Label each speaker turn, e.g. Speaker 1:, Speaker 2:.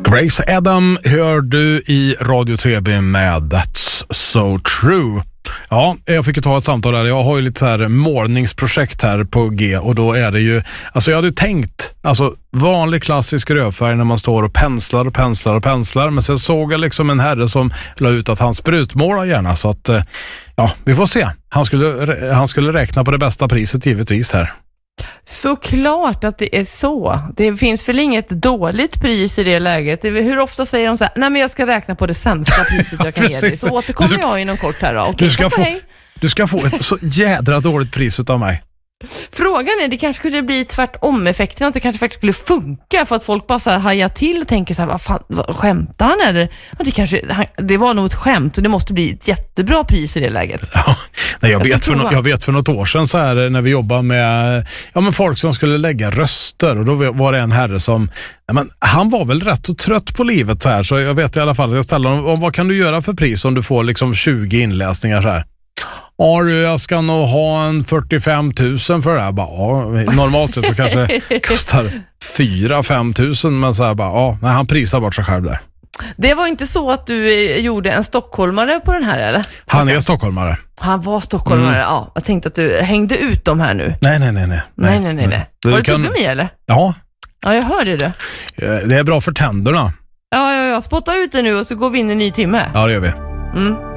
Speaker 1: Grace Adam hör du i Radio 3B med That's So True. Ja, jag fick ta ett samtal där. Jag har ju lite så här målningsprojekt här på G och då är det ju, alltså jag hade tänkt, alltså vanlig klassisk rödfärg när man står och penslar, men sen såg jag liksom en herre som la ut att han sprutmålar gärna, så att ja, vi får se. Han skulle räkna på det bästa priset givetvis här.
Speaker 2: Såklart att det är så. Det finns väl inget dåligt pris i det läget. Hur ofta säger de så här: nej men jag ska räkna på det sämsta priset jag kan ge dig. Så återkommer jag inom kort här då. Okej,
Speaker 1: du ska få ett så jädra dåligt pris utav mig.
Speaker 2: Frågan är, det kanske skulle bli tvärtom effekten, att det kanske faktiskt skulle funka för att folk bara så här hajar till och tänker så här: vad fan, skämtar han eller? Det var nog ett skämt och det måste bli ett jättebra pris i det läget.
Speaker 1: Ja, nej, jag vet för något år sedan så här när vi jobbade med folk som skulle lägga röster, och då var det en herre som, han var väl rätt så trött på livet så här, så jag vet i alla fall att jag ställde honom, vad kan du göra för pris om du får liksom 20 inläsningar så här? Ja, jag ska nog ha en 45 000 för det här. Normalt sett så kanske det kostar 4-5 000, men så här han prisar bort sig själv där.
Speaker 2: Det var inte så att du gjorde en stockholmare på den här, eller?
Speaker 1: Han är stockholmare.
Speaker 2: Han var stockholmare, ja. Jag tänkte att du hängde ut dem här nu.
Speaker 1: Nej.
Speaker 2: Har du tuggummi eller?
Speaker 1: Ja.
Speaker 2: Ja, jag hörde det.
Speaker 1: Det är bra för tänderna.
Speaker 2: Ja. Spotta ut det nu och så går vi in en ny timme.
Speaker 1: Ja, det gör vi.